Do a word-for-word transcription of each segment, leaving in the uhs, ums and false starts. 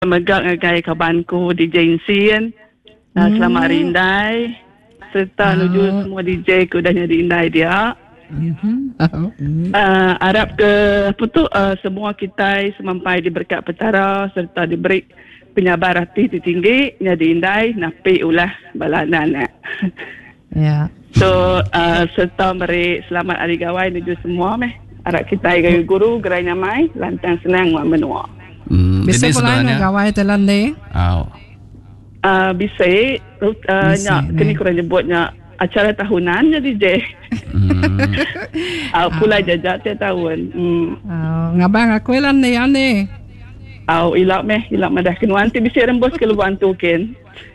megak ngagai kabanku D J Insin. Uh, Hmm. Selamat Hari Indai. Serta Oh. nuju semua D J ku dah jadi Indai dia. Mhm. Oh. Uh, harap ke apa tu uh, semua kita semampai diberkat petara serta diberi penyabar hati tinggi jadi Indai napi ulah balanan. Eh. Ya. So uh, serta beri selamat hari gawai nuju semua meh. Harap kita gaya guru gerai nyamai lantang senang mak menua. Hmm, Bisa jadi pula sebenarnya nak gawai telan deh. oh, Uh, bisa uh, Bisa, nyak kini eh. kurang nyebutnya acara tahunan jadi je. hmm. Uh, pula jajak tiap tahun. Hmm. Oh, ngabang aku lan deh ane. Au ilak meh ilak madah kenu anti bisa rembus ke luar antu ken.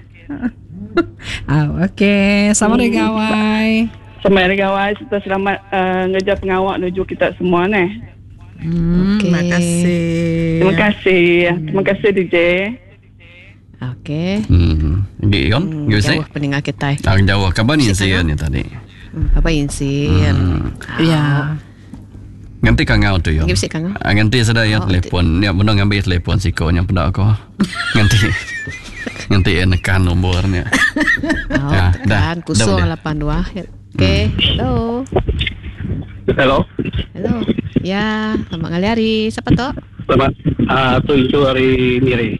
Oh, okey. Selamat hari gawai. Sama hari gawai serta selamat uh, ngejar pengawak menuju kita semua ni. Hmm, Okey. Terima kasih. Terima kasih. Terima kasih D J. Okey. Hmm. Gi kan? Hmm, Gi sih. jauh pendengar kita. Ah, jauh. Kabar ni Cik sih Tengah. ni tadi. Hmm, apa insin? Hmm. Ya. Nanti kang ngau tu yo. Gi bisik kang. Ah, nanti sada ya Oh, telefon. Ya benar ngambil telefon siko yang pada aku. Nanti nanti enakan nombornya. Oh, Ya, dah. tekan Dah kusung boleh. lapan dua. Okey. Hello. Hello, Hello. Ya, selamat ngali hari. Siapa tu? selamat uh, tujuh hari Miri.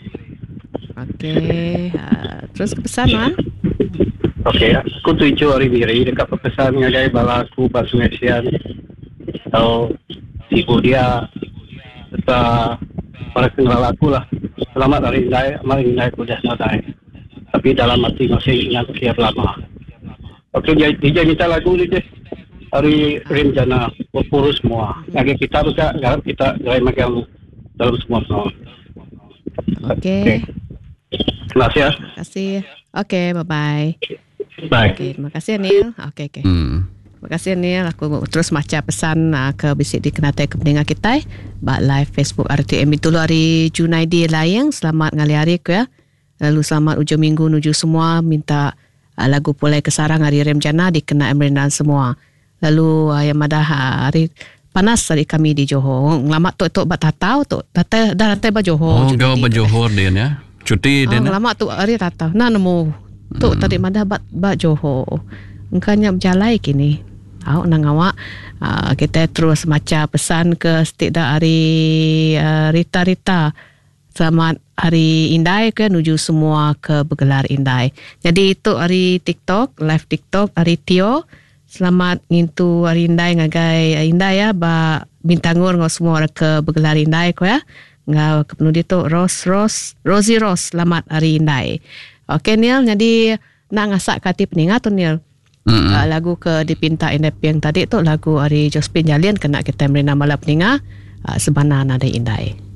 Okey. Uh, terus ke pesan man? Okey, aku tujuh hari Miri dekat pepesan ngagai bala aku basuh ngasian atau ibu dia serta para kenal aku lah. Selamat hari Indai, amal Indai aku dah selesai. Tapi dalam hati masih ingat kiat lama. Okey, dia, dia minta lagu ni je. Hari Remjana, berpurus semua. Lagi kita juga, garap kita gerai magang dalam semua semua. Okey. Terima kasih ya. Terima kasih. Okey, bye-bye. Bye. Okey, terima kasih Anil. Okey, okey. Hmm. Terima kasih Anil. Aku terus maca pesan uh, ke bisik di kenatai ke pendengar kita. Bak live Facebook R T M itu hari Junaidi Layang. Selamat ngali hari ku ya. Lalu selamat ujung minggu nuju semua. Minta uh, lagu Pulai Kesarang hari Remjana dikena Emrendan semua. Lalu uh, yang madah uh, hari panas hari kami di Johor. Ngelamat tu tu bat tatau tu. Tatau dah tatau ba Johor. Oh, kau berjohor dia ya. Cuti dia Ah, na. lama tu hari tatau. Nah nemu tu hmm. tadi madah bat bat Johor. Engkanya berjalai kini. Au nang awak uh, kita terus maca pesan ke setiap dah hari uh, Rita-Rita. Selamat hari Indai ke nuju semua ke bergelar Indai. Jadi itu hari TikTok, live TikTok hari Tio. Selamat ngintu hari Indai ngagai Indai ya ba bintangur ngau semua ke bergelar Indai ko ya. Ngau kepenuh dia tu Ros Ros Rosie Ros selamat hari Indai. Okey Niel, jadi nak ngasak kati peningat tu Niel. Hmm. Uh, lagu ke dipinta Indai yang tadi tu lagu hari Jospin Jalian kena kita merina malam peningat uh, sebana nada Indai.